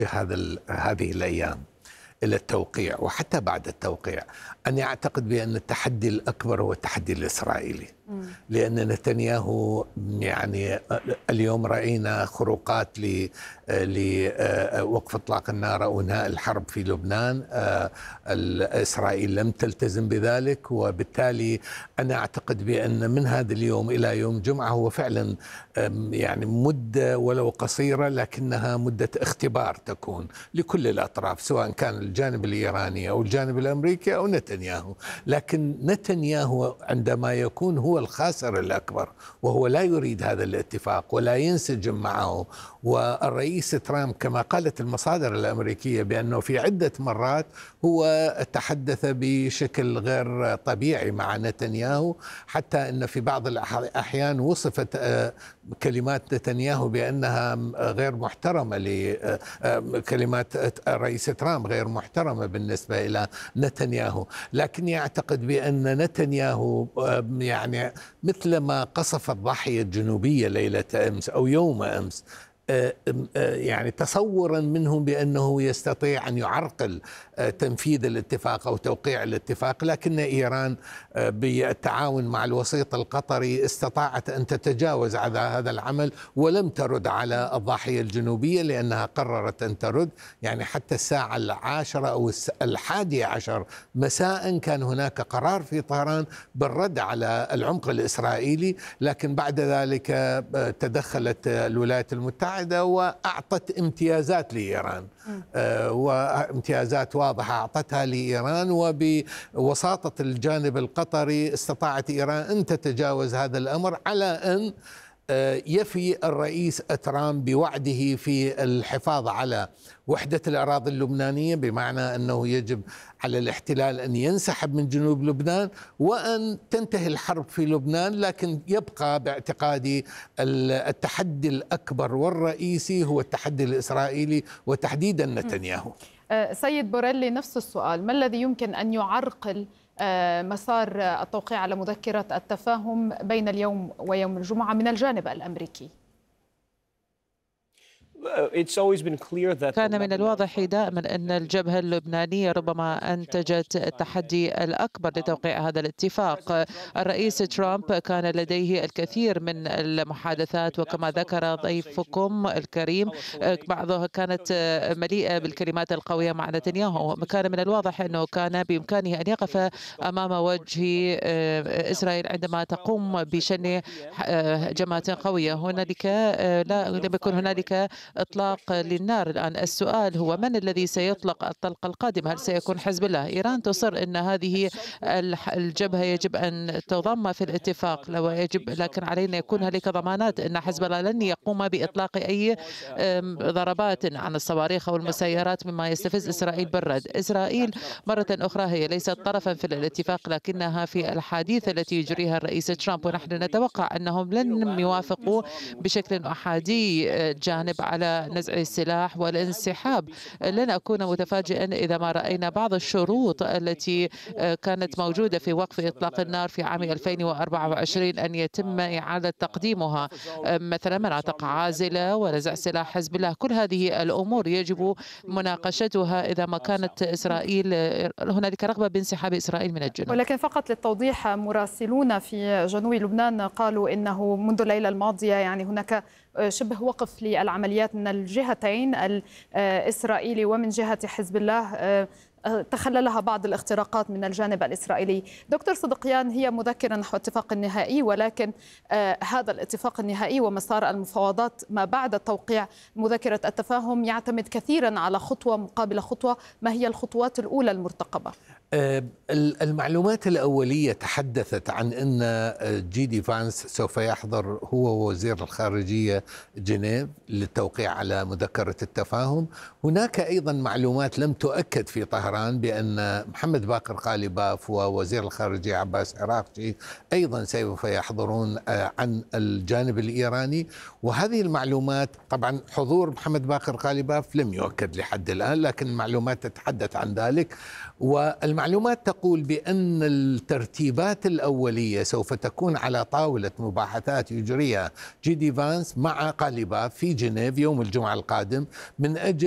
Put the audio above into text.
هذه الأيام إلى التوقيع وحتى بعد التوقيع. أنا أعتقد بأن التحدي الأكبر هو التحدي الإسرائيلي، لأن نتنياهو يعني اليوم رأينا خروقات لوقف إطلاق النار أو إنهاء الحرب في لبنان. إسرائيل لم تلتزم بذلك، وبالتالي أنا أعتقد بأن من هذا اليوم إلى يوم جمعة هو فعلا يعني مدة ولو قصيرة، لكنها مدة اختبار تكون لكل الأطراف، سواء كان الجانب الإيراني أو الجانب الأمريكي أو نتنياهو. لكن نتنياهو عندما يكون هو الخاسر الأكبر وهو لا يريد هذا الاتفاق ولا ينسجم معه، والرئيس ترامب كما قالت المصادر الأمريكية بأنه في عدة مرات هو تحدث بشكل غير طبيعي مع نتنياهو، حتى أن في بعض الأحيان وصفت كلمات نتنياهو بأنها غير محترمة، كلمات الرئيس ترامب غير محترمة بالنسبة إلى نتنياهو. لكني أعتقد بأن نتنياهو يعني مثل ما قصف الضاحية الجنوبية ليلة أمس أو يوم أمس، يعني تصورا منهم بأنه يستطيع أن يعرقل تنفيذ الاتفاق أو توقيع الاتفاق، لكن إيران بالتعاون مع الوسيط القطري استطاعت أن تتجاوز على هذا العمل ولم ترد على الضاحية الجنوبية، لأنها قررت أن ترد. يعني حتى الساعة 10 أو 11 مساء كان هناك قرار في طهران بالرد على العمق الإسرائيلي، لكن بعد ذلك تدخلت الولايات المتحدة وأعطت امتيازات لإيران، وامتيازات واضحة أعطتها لإيران، وبوساطة الجانب القطري استطاعت إيران أن تتجاوز هذا الأمر، على أن يفي الرئيس ترامب بوعده في الحفاظ على وحدة الأراضي اللبنانية، بمعنى أنه يجب على الاحتلال أن ينسحب من جنوب لبنان وأن تنتهي الحرب في لبنان. لكن يبقى باعتقادي التحدي الأكبر والرئيسي هو التحدي الإسرائيلي وتحديدا نتنياهو. سيد بوريلي، نفس السؤال: ما الذي يمكن أن يعرقل مسار التوقيع على مذكرة التفاهم بين اليوم ويوم الجمعة من الجانب الأمريكي؟ كان من الواضح دائما أن الجبهة اللبنانية ربما أنتجت التحدي الأكبر لتوقيع هذا الاتفاق. الرئيس ترامب كان لديه الكثير من المحادثات، وكما ذكر ضيفكم الكريم بعضها كانت مليئة بالكلمات القوية مع نتنياهو. كان من الواضح أنه كان بإمكانه أن يقف أمام وجه إسرائيل عندما تقوم بشن هجمات قوية. هنالك لم يكن هنالك إطلاق للنار. الآن السؤال هو: من الذي سيطلق الطلقة القادمة؟ هل سيكون حزب الله؟ إيران تصر أن هذه الجبهة يجب أن تضم في الاتفاق، لكن علينا يكون هنالك ضمانات أن حزب الله لن يقوم بإطلاق أي ضربات عن الصواريخ أو المسيرات مما يستفز إسرائيل بالرد. إسرائيل مرة أخرى هي ليست طرفا في الاتفاق، لكنها في الحديث التي يجريها الرئيس ترامب، ونحن نتوقع أنهم لن يوافقوا بشكل أحادي جانب على نزع السلاح والانسحاب. لن أكون متفاجئا إذا ما رأينا بعض الشروط التي كانت موجودة في وقف إطلاق النار في عام 2024 أن يتم إعادة تقديمها، مثلا مناطق عازلة ونزع سلاح حزب الله. كل هذه الأمور يجب مناقشتها إذا ما كانت إسرائيل هنالك رغبة بانسحاب إسرائيل من الجنوب. ولكن فقط للتوضيح، مراسلون في جنوب لبنان قالوا إنه منذ الليلة الماضية يعني هناك شبه وقف للعمليات من الجهتين، الإسرائيلي ومن جهة حزب الله، تخللها بعض الاختراقات من الجانب الإسرائيلي. دكتور صدقيان، هي مذكرة نحو اتفاق نهائي، ولكن هذا الاتفاق النهائي ومسار المفاوضات ما بعد توقيع مذكرة التفاهم يعتمد كثيرا على خطوة مقابل خطوة. ما هي الخطوات الأولى المرتقبة؟ المعلومات الأولية تحدثت عن أن جي دي فانس سوف يحضر هو وزير الخارجية جنيف للتوقيع على مذكرة التفاهم. هناك أيضا معلومات لم تؤكد في طهران بأن محمد باقر قالباف ووزير الخارجية عباس عراقجي أيضا سوف يحضرون عن الجانب الإيراني. وهذه المعلومات طبعا حضور محمد باقر قالباف لم يؤكد لحد الآن، لكن المعلومات تتحدث عن ذلك. والمعلومات تقول بأن الترتيبات الأولية سوف تكون على طاولة مباحثات يجريها جي دي فانس مع قالباف في جنيف يوم الجمعة القادم من أجل